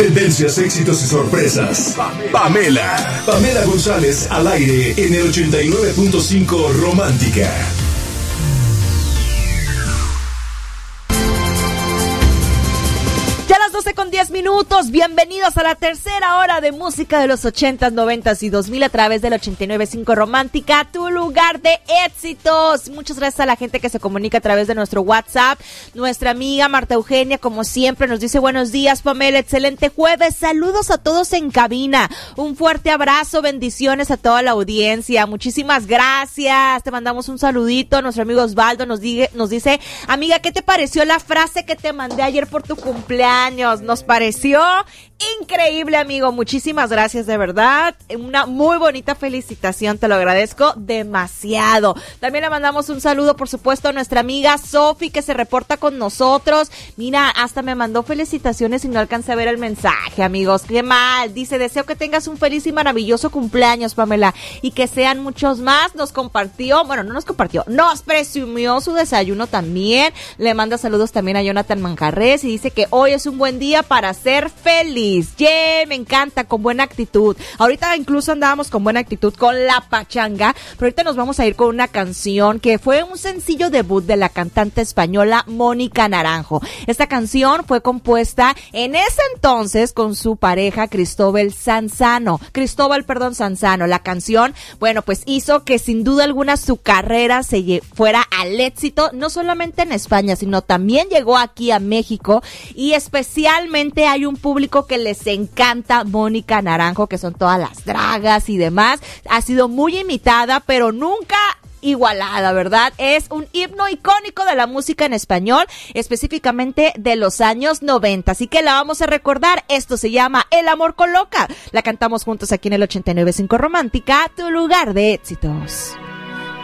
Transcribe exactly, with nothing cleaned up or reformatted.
Tendencias, éxitos y sorpresas. Pamela. Pamela González al aire en el ochenta y nueve punto cinco Romántica. doce con diez minutos, bienvenidos a la tercera hora de música de los ochentas, noventas y dos mil a través del ochenta y nueve punto cinco Romántica, tu lugar de éxitos. Muchas gracias a la gente que se comunica a través de nuestro WhatsApp. Nuestra amiga Marta Eugenia, como siempre, nos dice buenos días, Pamela, excelente jueves, saludos a todos en cabina, un fuerte abrazo, bendiciones a toda la audiencia, muchísimas gracias, te mandamos un saludito. Nuestro amigo Osvaldo nos, dice, nos dice, amiga, ¿qué te pareció la frase que te mandé ayer por tu cumpleaños? Nos pareció increíble, amigo. Muchísimas gracias, de verdad. Una muy bonita felicitación, te lo agradezco demasiado. También le mandamos un saludo, por supuesto, a nuestra amiga Sofi, que se reporta con nosotros. Mira, hasta me mandó felicitaciones y no alcancé a ver el mensaje, amigos. Qué mal. Dice, deseo que tengas un feliz y maravilloso cumpleaños, Pamela, y que sean muchos más. Nos compartió, bueno, no nos compartió, nos presumió su desayuno también. Le manda saludos también a Jonathan Manjarres y dice que hoy es un buen día para ser feliz. Yeah, me encanta, con buena actitud. Ahorita incluso andábamos con buena actitud con la pachanga, pero ahorita nos vamos a ir con una canción que fue un sencillo debut de la cantante española Mónica Naranjo. Esta canción fue compuesta en ese entonces con su pareja Cristóbal Sanzano. Cristóbal, perdón, Sanzano. La canción, bueno, pues hizo que sin duda alguna su carrera se lle- fuera al éxito, no solamente en España, sino también llegó aquí a México, y especialmente hay un público que les encanta Mónica Naranjo, que son todas las dragas y demás. Ha sido muy imitada, pero nunca igualada, ¿verdad? Es un himno icónico de la música en español, específicamente de los años noventa, así que la vamos a recordar. Esto se llama El amor coloca. La cantamos juntos aquí en el ochenta y nueve punto cinco Romántica, tu lugar de éxitos.